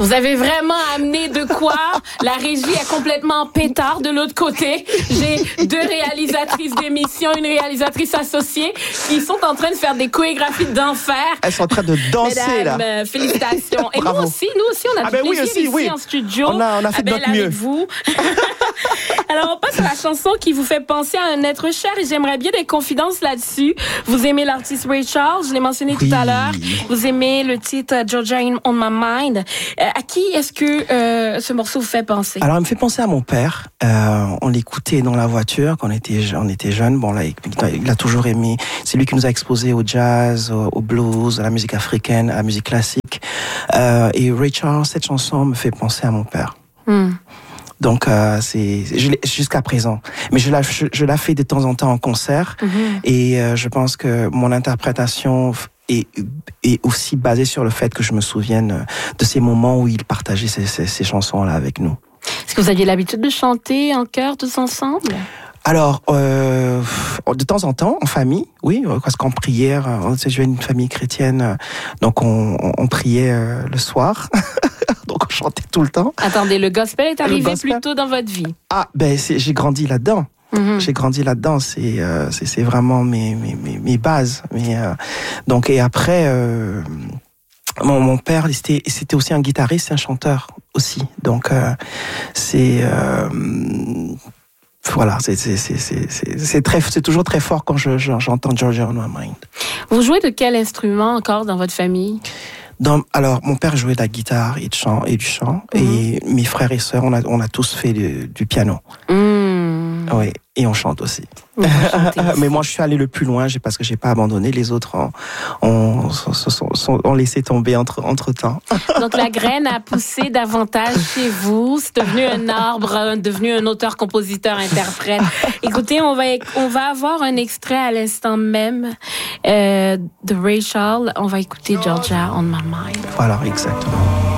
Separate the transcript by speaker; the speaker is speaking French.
Speaker 1: Vous avez vraiment amené de quoi? La régie est complètement pétard de l'autre côté. J'ai 2 réalisatrices d'émissions, une réalisatrice associée qui sont en train de faire des chorégraphies d'enfer.
Speaker 2: Elles sont en train de danser,
Speaker 1: Mesdames,
Speaker 2: là.
Speaker 1: Félicitations. Et nous aussi, on a du plaisir ici en studio.
Speaker 2: On a fait de notre mieux.
Speaker 1: Avec vous. Alors, on passe à la chanson qui vous fait penser à un être cher et j'aimerais bien des confidences là-dessus. Vous aimez l'artiste Ray Charles, je l'ai mentionné tout à l'heure. Vous aimez le titre Georgia on My Mind. À qui est-ce que ce morceau vous fait penser?
Speaker 2: Alors, il me fait penser à mon père. On l'écoutait dans la voiture quand on était jeunes. Bon, là, il a toujours aimé. C'est lui qui nous a exposés au jazz, au blues, à la musique africaine, à la musique classique. Et Ray Charles, cette chanson me fait penser à mon père. Donc jusqu'à présent, mais je la fais de temps en temps en concert et je pense que mon interprétation est aussi basée sur le fait que je me souvienne de ces moments où il partageait ces chansons-là avec nous.
Speaker 1: Est-ce que vous aviez l'habitude de chanter en chœur tous ensemble?
Speaker 2: Alors, de temps en temps, en famille, oui, parce qu'en prière, je viens d'une famille chrétienne, donc on priait le soir, donc on chantait tout le temps.
Speaker 1: Attendez, le gospel est arrivé plus tôt dans votre vie? Ah,
Speaker 2: j'ai grandi là-dedans. J'ai grandi là-dedans, c'est vraiment mes bases. Donc, et après, mon père, c'était aussi un guitariste, un chanteur aussi. Donc, voilà, c'est toujours très fort quand j'entends Georgia on My Mind.
Speaker 1: Vous jouez de quel instrument encore dans votre famille?
Speaker 2: Alors, mon père jouait de la guitare et du chant, et mes frères et sœurs, on a tous fait du piano. Oui, et on chante aussi. Mais moi, je suis allé le plus loin parce que j'ai pas abandonné. Les autres ont laissé tomber entre temps.
Speaker 1: Donc, la graine a poussé davantage chez vous. C'est devenu un arbre, devenu un auteur, compositeur, interprète. Écoutez, on va avoir un extrait à l'instant même de Ray Charles. On va écouter Georgia on My Mind.
Speaker 2: Voilà, exactement.